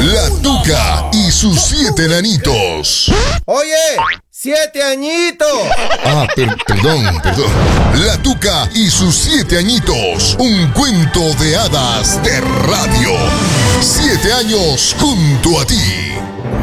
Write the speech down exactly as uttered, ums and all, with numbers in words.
La Tuca y sus siete enanitos. Oye, siete añitos. Ah, per- perdón, perdón. La Tuca y sus siete añitos. Un cuento de hadas de radio. Siete años junto a ti.